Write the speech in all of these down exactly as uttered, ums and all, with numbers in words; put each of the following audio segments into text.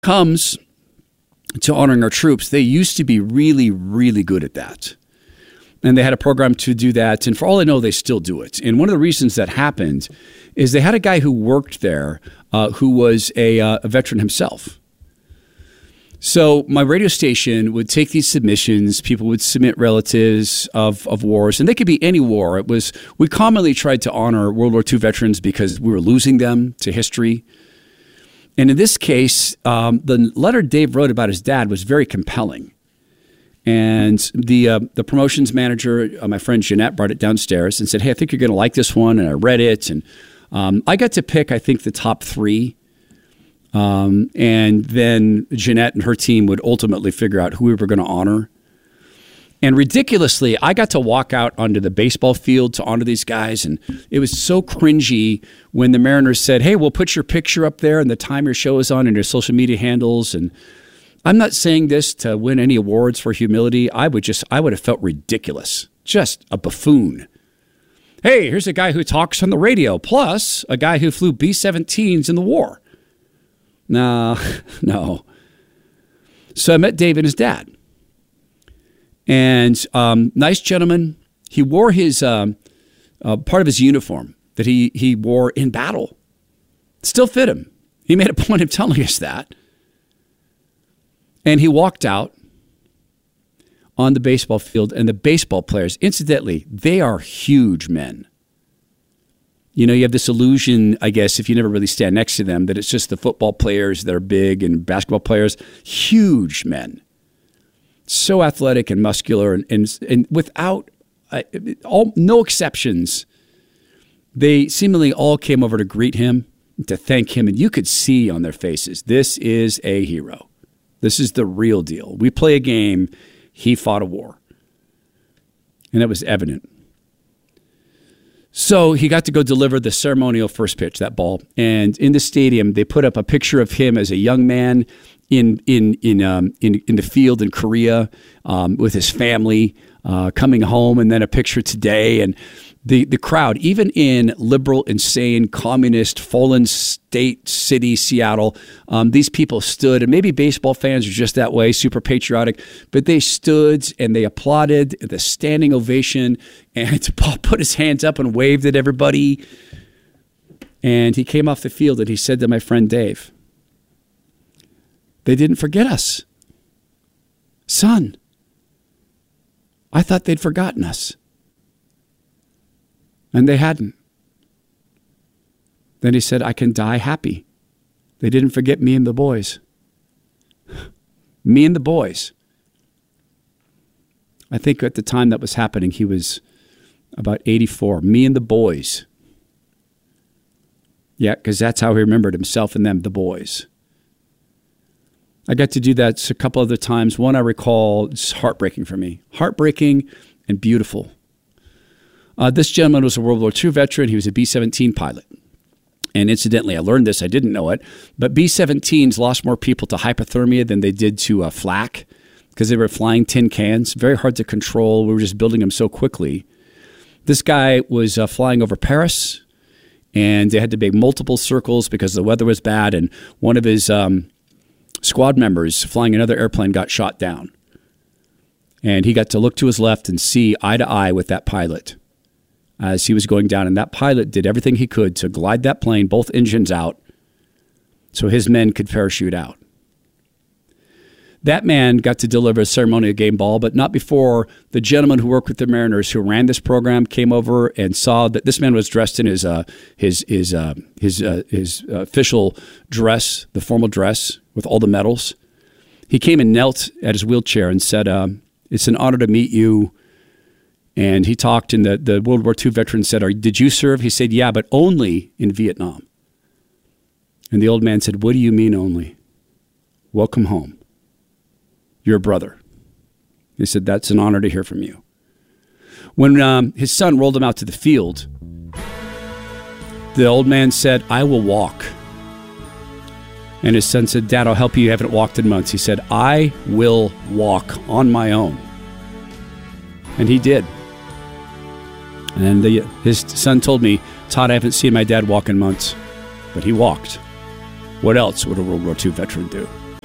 comes to honoring our troops, they used to be really, really good at that. And they had a program to do that. And for all I know, they still do it. And one of the reasons that happened is they had a guy who worked there uh, who was a, uh, a veteran himself. So my radio station would take these submissions. People would submit relatives of, of wars, and they could be any war. It was we commonly tried to honor World War Two veterans because we were losing them to history. And in this case, um, the letter Dave wrote about his dad was very compelling. And the uh, the promotions manager, uh, my friend Jeanette, brought it downstairs and said, "Hey, I think you're going to like this one." And I read it, and um, I got to pick, I think, the top three. Um, and then Jeanette and her team would ultimately figure out who we were going to honor. And ridiculously, I got to walk out onto the baseball field to honor these guys. And it was so cringy when the Mariners said, "Hey, we'll put your picture up there and the time your show is on and your social media handles." And I'm not saying this to win any awards for humility. I would just, I would have felt ridiculous. Just a buffoon. Hey, here's a guy who talks on the radio, plus a guy who flew B seventeens in the war. No, no. So I met Dave and his dad. And um, nice gentleman. He wore his um, uh, part of his uniform that he, he wore in battle. Still fit him. He made a point of telling us that. And he walked out on the baseball field, and the baseball players, incidentally, they are huge men. You know, you have this illusion, I guess, if you never really stand next to them, that it's just the football players that are big and basketball players. Huge men. So athletic and muscular, and and, and without uh, all no exceptions, they seemingly all came over to greet him, to thank him, and you could see on their faces, this is a hero. This is the real deal. We play a game, he fought a war. And that was evident. So he got to go deliver the ceremonial first pitch, that ball. And in the stadium, they put up a picture of him as a young man in in in um, in, in the field in Korea um, with his family uh, coming home, and then a picture today. And the, the crowd, even in liberal, insane, communist, fallen state city, Seattle, um, these people stood, and maybe baseball fans are just that way, super patriotic, but they stood and they applauded the standing ovation, and Paul put his hands up and waved at everybody. And he came off the field and he said to my friend Dave, "They didn't forget us. Son, I thought they'd forgotten us." And they hadn't. Then he said, "I can die happy. They didn't forget me and the boys." Me and the boys. I think at the time that was happening, he was about eighty-four. Me and the boys. Yeah, because that's how he remembered himself and them, the boys. I got to do that a couple other times. One I recall, it's heartbreaking for me. Heartbreaking and beautiful. Uh, this gentleman was a World War Two veteran. He was a B seventeen pilot. And incidentally, I learned this. I didn't know it. But B seventeens lost more people to hypothermia than they did to uh, flak because they were flying tin cans. Very hard to control. We were just building them so quickly. This guy was uh, flying over Paris, and they had to make multiple circles because the weather was bad. And one of his um, squad members flying another airplane got shot down. And he got to look to his left and see eye to eye with that pilot as he was going down. And that pilot did everything he could to glide that plane, both engines out, so his men could parachute out. That man got to deliver a ceremonial game ball, but not before the gentleman who worked with the Mariners who ran this program came over and saw that this man was dressed in his uh, his his uh, his uh, his uh, official dress, the formal dress with all the medals. He came and knelt at his wheelchair and said, uh, "It's an honor to meet you." And he talked, and the, the World War Two veteran said, Are, did you serve? He said, "Yeah, but only in Vietnam." And the old man said, "What do you mean only? Welcome home. You're a brother." He said, "That's an honor to hear from you." When um, his son rolled him out to the field, the old man said, "I will walk." And his son said, "Dad, I'll help you. You haven't walked in months." He said, "I will walk on my own." And he did. And the, his son told me, "Todd, I haven't seen my dad walk in months." But he walked. What else would a World War Two veteran do?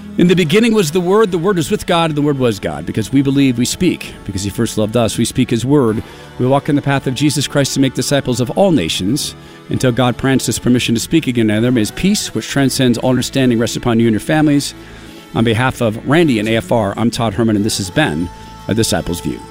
In the beginning was the Word, the Word was with God, and the Word was God. Because we believe, we speak. Because he first loved us, we speak his word. We walk in the path of Jesus Christ to make disciples of all nations, until God grants us permission to speak again. And there may his peace, which transcends all understanding, rest upon you and your families. On behalf of Randy and A F R, I'm Todd Herman, and this has been A Disciple's View.